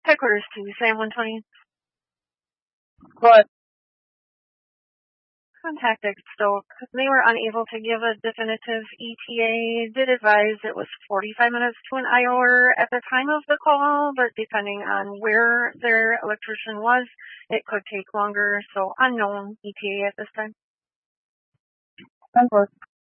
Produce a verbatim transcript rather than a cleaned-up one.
Headquarters to Sam one twenty. But Contacted Stoke. They were unable to give a definitive E T A. Did advise it was forty-five minutes to an hour at the time of the call, but depending on where their electrician was, it could take longer. So unknown E T A at this time. ten four.